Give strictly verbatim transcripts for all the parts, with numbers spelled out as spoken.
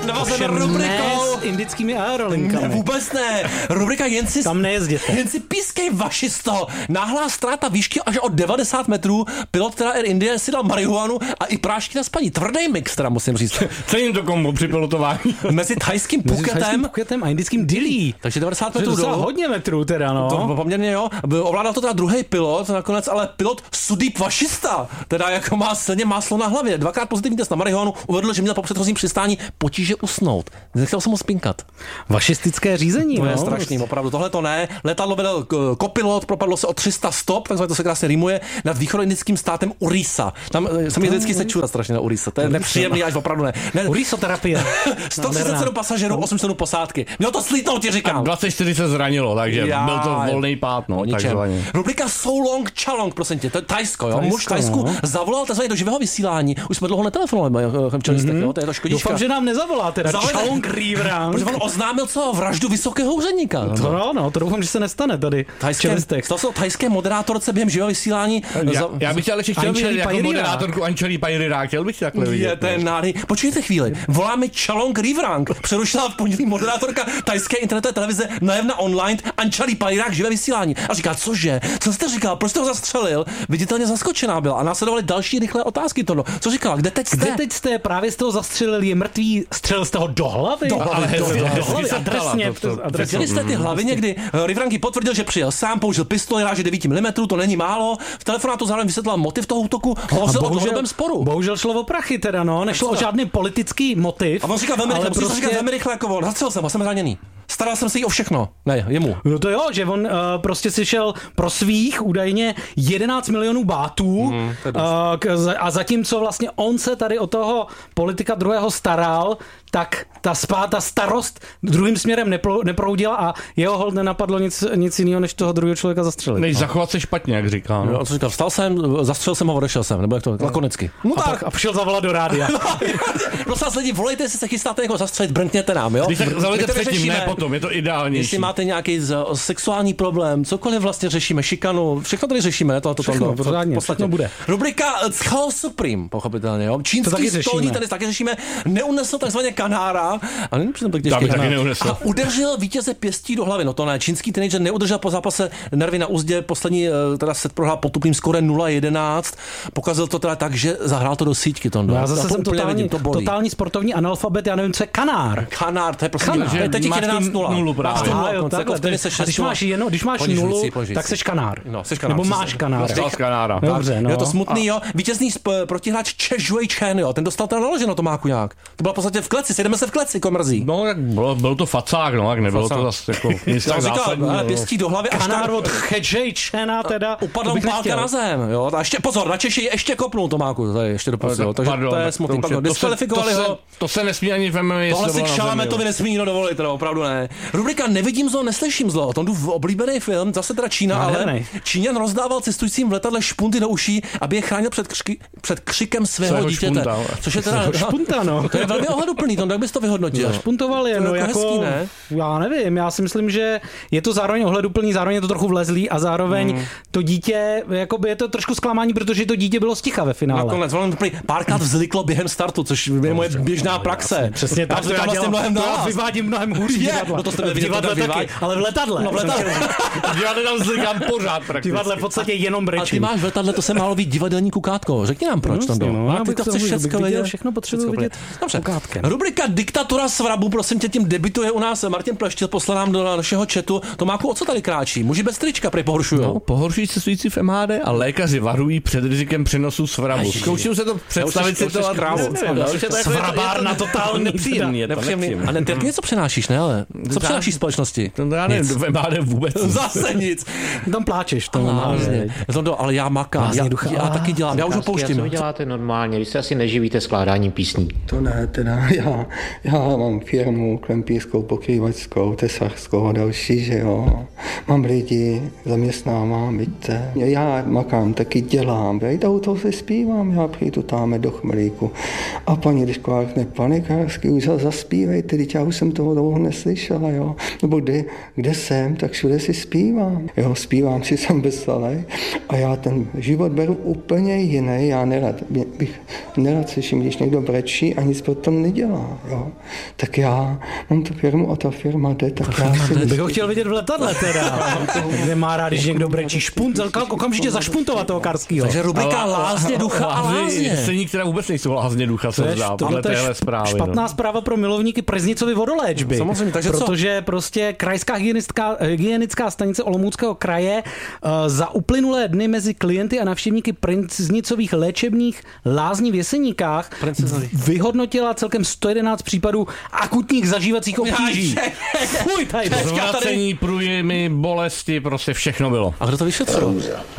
navazujeme rubrikou. S indickými aerolinkami. Ne, vůbec ne. Rubrika jen si, tam nejezděte. Jen si pískej vašisto. Náhlá ztráta výšky až o devadesát metrů. Pilot teda Air India si dal marihuanu a i prášky na spaní. Tvrdý mix, teda musím říct. Cením to kombo při pilotování. Mezi thajským Phuketem, Phuketem a indickým Dillí. Takže devadesát metrů dolů. Hodně metrů teda, no. To poměrně jo. Ovládal to teda druhý pilot, nakonec ale pilot Sudip Vašista, teda jako má silně máslo na hlavě. Dvakrát pozitivní test na marihuanu, uvedl, že měl po předchozím přistání potíže usnout. Nechtěl jsem ho spinkat. Vašistické řízení, to no. je strašný, opravdu. Tohle to ne. Letadlo vedl kopilot, propadlo se o tři sta stop, takzvaně to se krásně rýmuje, nad východoindickým státem Urisa. Tam se mi vždycky sečura strašně na Urisa. To je nepříjemný, až opravdu ne. ne. Urisoterapie. sto třicet sedm pasažerů, osm členů posádky. Mělo to slítnout, ti říkám. A dvacet čtyři se zranilo, takže já, byl to volný pád, no, takzvaně. Rubrika So Long Chalong, prosím tě, to je Thajsko, jo. Muž Thajsku no. zavolal takzvaně do živého vysílání. Už jsme dlouho netelefonovali, mm-hmm. jo, to je to škodička. Doufám, že nám nezavolá teda Chalong Rivrang. Protože on oznámil co vraždu vysokého úředníka. No, to, no, no, to doufám, že se nestane tady. To jsou thajské moderátorce během živého vysílání. Já, za... já bych chtěl ještě chtěl vidět jako moderátorku Ančelí Pajrirák, chtěl bych takhle vidět. Je ten nádej. Počkejte chvíli, voláme Chalong Rivrang. Přerušila v pondělí moderátorka thajské internetové televize Najevna online Ančelí Pajrirák živé vysílání. A říká, cože? Co jste říkal? Proč jste ho zastřelil? Viditelně zaskočená byla a následovaly další rychlé otázky. To, co říkala? Kde teď jste? Kde teď jste? Právě jste ho zastřelil, je mrtvý. Střelil jste ho do hlavy? Do hlavy, do, do, do, do hlavy. Adresně. Viděli jste ty hlavy někdy? Rivranky potvrdil, že přijel sám, použil pistoli ráže devět milimetrů, to není málo. V telefonátu zároveň vysvětlil motiv toho útoku, hovořil o dlouhodobém sporu. Bohužel šlo o prachy teda, no, nešlo o žádný politický motiv. A on říkal velmi rychle, prostě... říkat velmi rychle, jako on, zastřelil jsem, jsem zraněný. Staral jsem se jí o všechno. Ne, jemu. No to jo, že on uh, prostě si šel pro svých údajně jedenáct milionů bátů mm, uh, k, a zatímco vlastně on se tady o toho politika druhého staral, tak ta spáta starost druhým směrem nepro, neproudila a jeho hold nenapadlo nic, nic jiného, než toho druhého člověka zastřelit. Než no. zachovat se špatně, jak říká. No. No, co říkal, vstal jsem, zastřelil jsem ho, odešel jsem, nebo jak to, lakonicky. No a, pak, a přišel zavolat do rádia. Prosím vás lidi, volejte, jestli se chystáte někoho zastřelit, brnkněte nám, jo? Když se zavolejte předtím, ne potom, je to ideálnější. Jestli máte nějaký z, sexuální problém, cokoliv vlastně řešíme, šikanu, všechno tady řešíme, ne? To, to, všechno, to, pořádně, to, všechno bude. Rubrika Chao Supreme, pochopitelně, jo? Čínský stolní tenis taky řešíme, neunesl takzvaně kanára, a není přitom tak těžký a udržel vítěze pěstí do hlavy, no to ne, čínský teenager neudržel po zápase nervy na úzdě, poslední teda set prohrál potupným skorem nula jedenáct, pokazil to teda tak, že zahrál to do síťky, Tondo. Já zase jsem totální, vidím, to totální sportovní analfabet, já nevím, co je kanár. Kanár, to je prostě, je teď jedenáct nula. Když máš jenom, když máš nulu, tak seš kanár. No, seš kanár. Nebo máš kanár. kanára. Dobře, no. Je to smutný, jo. Vítězný protihráč Che Shui Chen, jo. Ten dostal teda naloženo Tomáku nějak. To bylo v podstatě v kleci, sejdeme se v kleci, komrzí. No, tak bylo, byl to facák, no, jak nebylo facák. To zase jako nic tak zásadní. Pěstí do hlavy až kanár od Che Shui Chena teda. Upadl mu pálka na zem, jo. A ještě pozor, na Češi ještě kopnul Tomáku, tady ještě dopustil, jo. Takže to je smutný, pardon. Diskvalifikovali ho. To se nesmí ani v M M A. Tohle si k Šalametovi nesmí nikdo dovolit, teda opravdu ne. Rubrika Nevidím zlo, neslyším zlo. Tom jdu oblíbený film, zase teda Čína, no, ale ne. Číňan rozdával cestujícím v letadle špunty do uší, aby je chránil před, křiky, před křikem svého, svého dítěte. Špunta, což je teda špunta, no. To je velmi ohleduplný, Tom, jak bys to vyhodnotil? Zašpuntoval je, no jako, hezký, ne? Já nevím, já si myslím, že je to zároveň ohleduplný, zároveň je to trochu vlezlý a zároveň hmm. to dítě, jakoby je to trošku zklamání, protože to dítě bylo sticha ve finále. Nakonec, párkrát vzliklo během startu, což je moje běžná praxe. Přesně tak, to já vlastně mnohem dál. Vyvádím mnohem hůř divadla. No to jste v divadle taky, ale v letadle. No v letadle. Divadle tam zlikám pořád prakticky. Divadle v podstatě jenom brečím. A ty máš v letadle, to se málo být divadelní kukátko. Řekni nám proč tam do. No, ty to chceš všechno vědět. Všechno potřebuji vidět. Dobře. Rubrika Diktatura svrabu, prosím tě, tím debituje u nás Martin Pleštil, poslal nám do našeho chatu. Tomáku, o co tady kráčí? Muži bez trička prej pohoršují. No, pohoršují cestující v M H D a lékaři varují před rizikem přenosu svrabu. Zkouším se to představit si to Svrabárna totální nepříjemný. A ne, ty něco přenášíš, ne, ale co přenášíš společnosti? To já nevím, v M H D vůbec. Zase nic. Tam pláčeš. Ale já makám, já, já taky dělám, já už ho pouštím. Co vy děláte normálně, vy se asi neživíte skládáním písní. To ne, teda já, já mám firmu klempířskou, pokrývačskou, tesařskou a další, že jo. Mám lidi, zaměstnávám, vidíte. Já makám, taky dělám, vejdou to se zpívám, já přijdu tam do chmelíku. A paní Lišková řekne, pane Karský, už zaspívejte, teď já už jsem toho dlouho neslyšela, jo. Nebo kde, kde jsem, tak všude si zpívám. Jo, zpívám si, jsem veselý. A já ten život beru úplně jiný, já nerad bych nerad slyším, když někdo brečí a nic potom nedělá, jo. Tak já mám tu firmu a ta firma jde, tak já si Bych ho chtěl vidět v letadle teda. Kde má rád, když někdo brečí špunt, okamžitě zašpuntovat toho Karskýho. Takže rubrika Lázně ducha a lázně. Scéní, které vůbec nejsou lázně ducha, se zdá, podle téhle zprávy. Špatná no. zpráva pro milovníky Preznicovy vodoléčby. Samozřejmě, takže protože co? Prostě krajská hygienická, hygienická stanice Olomouckého kraje uh, za uplynulé dny mezi klienty a navštěvníky Preznicových léčebných lázní v Jeseníkách vyhodnotila celkem sto jedenáct případů akutních zažívacích obtíží. Fuj, tady Zvracení, průjmy, bolesti, prostě všechno bylo. A kdo to vyšetřoval?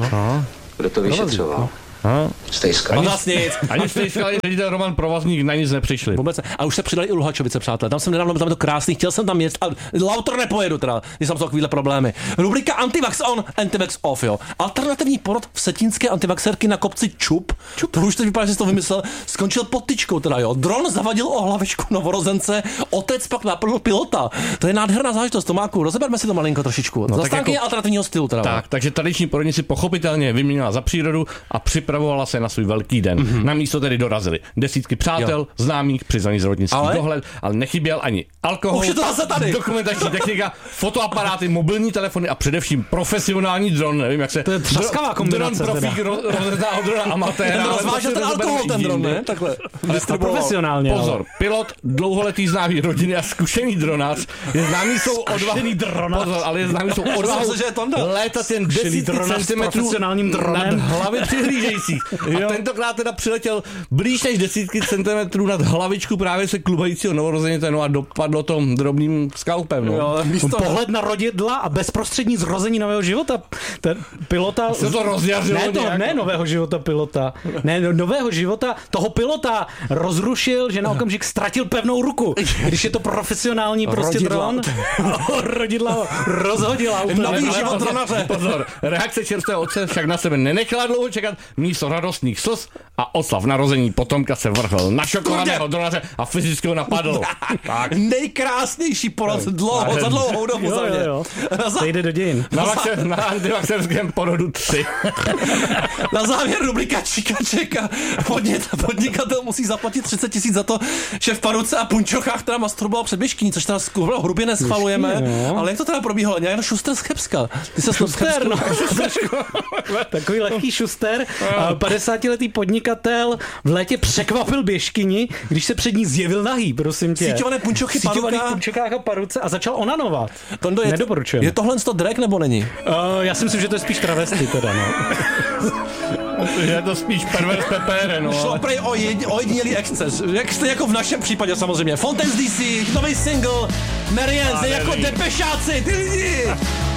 Kdo to vyšetřoval? Stejska. Ani nic. Ani Stejska, ani ředitel Roman Provazník na nic nepřišli. Vůbec ne. A už se přidali i Luhačovice, přátelé. Tam jsem nedávno byl, tam je to krásný, chtěl jsem tam jet, a lautor nepojedu teda, když jsem takovýhle problémy. Rubrika Antivax on, Antivax off, jo. Alternativní porod v setínské antivaxerky na kopci Čup. Čup. To už teď vypadá, že jsi to vymyslel. Skončil pod tyčkou teda, jo. Dron zavadil o hlavičku novorozence, otec pak naplnil pilota. To je nádherná záležitost, Tomáku. Rozeberme si to malinko trošičku. No, Zastánky jako, alternativního stylu teda. Tak, takže tradiční porodnici pochopitelně vyměnila za přírodu a připravovala se na svůj velký den. Mm-hmm. Na místo tedy dorazili desítky přátel, jo. známých, přiznaný zdravotnický ale? dohled, ale nechyběl ani alkohol, už je to zase tady. Dokumentační technika, fotoaparáty, mobilní telefony a především profesionální dron, nevím jak se... To je třaskavá kombinace. Dron profík rozhodná drona amatéra. Ten rozvážel ten alkohol, ten dron, ne? Takhle. Profesionálně. Pozor, ale. Pilot, dlouholetý známý rodiny a zkušený dronář, je známý jsou odvahu, pozor, ale je známý jsou odvahu létat jen desítky centimetrů nad hlavy přihlížejících. A tentokrát teda přiletěl blíž než desítky centimetrů nad hlavičku právě se klubajícího novorozeněte, no a dopadlo to drobným skalpem. No. Jo, místo... Pohled na rodidla a bezprostřední zrození nového života. Ten pilota... Se to rozjařilo ne, to, ne nového života pilota. Ne, nového života toho pilota rozrušil, že na okamžik ztratil pevnou ruku. Když je to profesionální prostě rodidla. dron. Rodidla ho rozhodila úplně. Nový život dronaře. Pozor, reakce čerstvého otce však na sebe nenechala dlouho čekat, místo radostných slz a oslav narození potomka se vrhl na šokovaného dronaře a fyzicky ho napadl. Tak. Nejkrásnější porod dlouho, za dlouhou dobu. Jo, jo, jo. To jde do dějin. Na, vaxe, na antivaxerském porodu tři. Na závěr rubrika Čikačeka. Podnikatel musí zaplatit třicet tisíc za to, že v paruce a punčochách teda masturboval před běžkyní, což teda hrubě neschvalujeme. Ale jak to teda probíhalo? Nějak Šuster z Chebska. Ty se Šuster, no. Takový lehký Šuster. padesátiletý podnikatel v létě překvapil běžkyni, když se před ní zjevil nahý, prosím tě. Síťované punčochy, Síťovaných punčokách a paruce a začal onanovat. Tondo, je Nedoporučujem. Je tohle to drag nebo není? Uh, já si myslím, že to je spíš travesty teda, no. Je to spíš pervers pepere, no. Šlo prej o, jed, o jedinělý exces. Jak jste jako v našem případě samozřejmě. Fontaines D C, nový single, Marianne, jako depešáci, ty lidi.